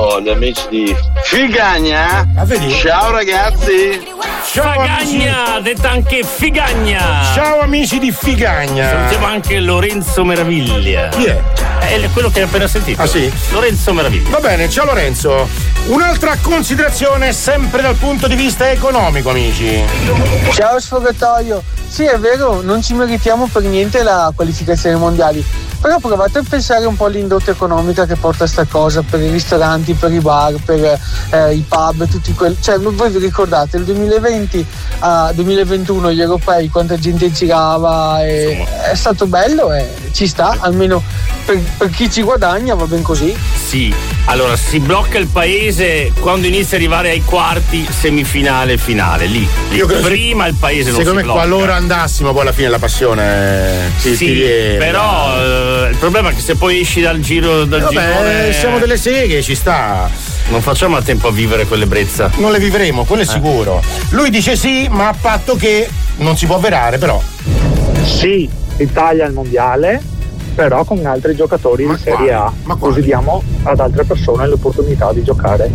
saluto gli amici di Figagna. Ciao ragazzi. Fagagna, detta anche Figagna. Ciao amici di Figagna. Salutiamo anche Lorenzo Meraviglia. Chi è? È quello che hai appena sentito. Ah sì? Lorenzo Meraviglia. Va bene, ciao Lorenzo. Un'altra considerazione sempre dal punto di vista economico, amici. Ciao sfogatoio. Sì, è vero, non ci meritiamo per niente la qualificazione mondiali. Però provate a pensare un po' all'indotto economica che porta a sta cosa, per i ristoranti, per i bar, per i pub, tutti quelli. Cioè, voi vi ricordate il 2020 a 2021 gli europei, quanta gente girava, e è stato bello e ci sta, almeno per chi ci guadagna va ben così. Sì, allora si blocca il paese quando inizia a arrivare ai quarti, semifinale, finale, lì. Prima il paese non si blocca. Secondo me qualora andassimo poi alla fine la passione sì, però il problema è che se poi esci dal girone siamo delle seghe, ci sta. Non facciamo a tempo a vivere quell'ebbrezza. Non le vivremo, quello è sicuro. Lui dice sì, ma a patto che non si può avverare, però. Sì, Italia al mondiale, però con altri giocatori di Serie A. Così diamo ad altre persone l'opportunità di giocare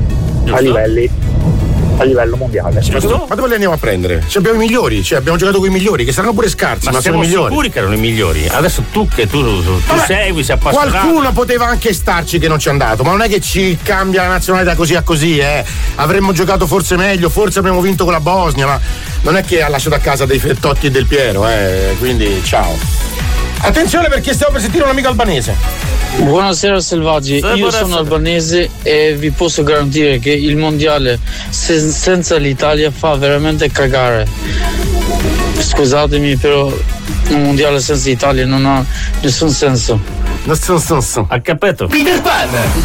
a livello mondiale. Ma dove li andiamo a prendere? Abbiamo i migliori, abbiamo giocato con i migliori, che saranno pure scarsi, ma siamo sono i migliori. Sicuri che erano i migliori. Adesso tu segui, sei appassionato. Qualcuno poteva anche starci che non ci è andato, ma non è che ci cambia la nazionalità così a così, Avremmo giocato forse meglio, forse avremmo vinto con la Bosnia, ma non è che ha lasciato a casa dei Totti e del Piero, quindi ciao. Attenzione perché stiamo per sentire un amico albanese. Buonasera selvaggi, io sono albanese e vi posso garantire che il mondiale senza l'Italia fa veramente cagare. Scusatemi, però un mondiale senza Italia non ha nessun senso. Ha capito? Peter Pan.